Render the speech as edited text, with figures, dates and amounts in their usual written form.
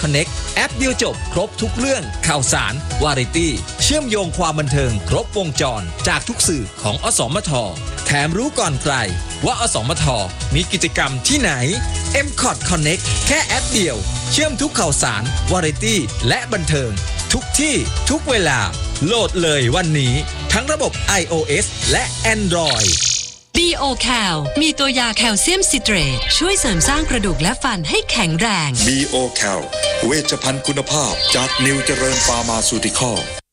Connect แอปเดียวจบครบทุกเรื่องข่าวสารวาไรตี้เชื่อมโยงความบันเทิงครบวงจรจากทุกสื่อของอสมทแถมรู้ก่อนใครว่าอสมทมีกิจกรรมที่ไหน MCOT Connect แค่แอปเดียวเชื่อมทุกข่าวสารวาไรตี้และบันเทิงทุกที่ทุกเวลาโหลดเลยวันนี้ทั้งระบบ iOS และ Android BOCal มีตัวยาแคลเซียมซิเตรตช่วยเสริมสร้างกระดูกและฟันให้แข็งแรง BOCal เวชภัณฑ์คุณภาพจากนิวเจริญฟาร์มาซูติคอล